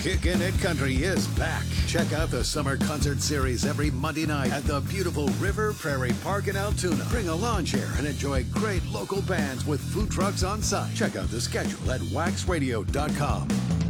Kickin' It Country is back. Check out the summer concert series every Monday night at the beautiful River Prairie Park in Altoona. Bring a lawn chair and enjoy great local bands with food trucks on site. Check out the schedule at waxradio.com.